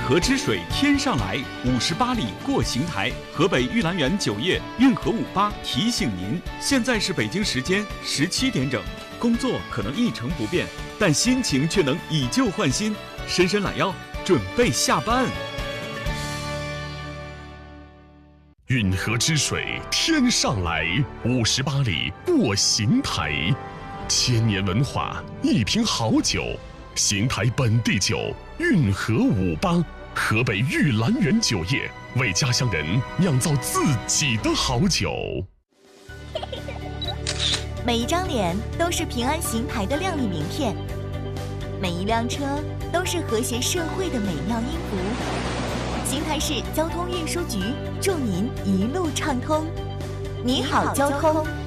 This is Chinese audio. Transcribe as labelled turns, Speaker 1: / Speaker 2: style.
Speaker 1: 河之水天上来，58里过邢台。河北玉兰园酒业运河58提醒您，现在是北京时间17点整，工作可能一成不变，但心情却能以旧换新。伸伸懒腰，准备下班。
Speaker 2: 运河之水天上来，58里过邢台。千年文化，一瓶好酒，邢台本地酒运河58，河北玉兰园酒业为家乡人酿造自己的好酒。
Speaker 3: 每一张脸都是平安邢台的亮丽名片，每一辆车都是和谐社会的美妙音符。邢台市交通运输局祝您一路畅通。你好，交通。